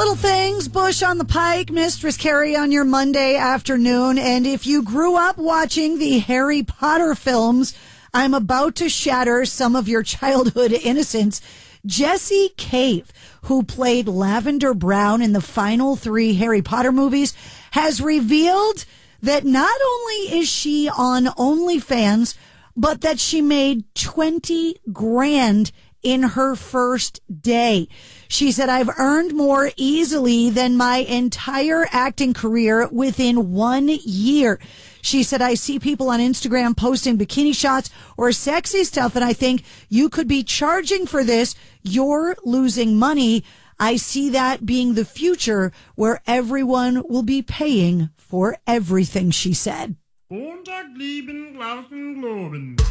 Little things, Bush on the Pike, Mistress Carrie on your Monday afternoon. And if you grew up watching the Harry Potter films, I'm about to shatter some of your childhood innocence. Jessie Cave, who played Lavender Brown in the final 3 Harry Potter movies, has revealed that not only is she on OnlyFans, but that she made 20 grand in her first day. She said, I've earned more easily than my entire acting career within 1 year. She said, I see people on Instagram posting bikini shots or sexy stuff, and I think you could be charging for this. You're losing money. I see that being the future where everyone will be paying for everything, she said.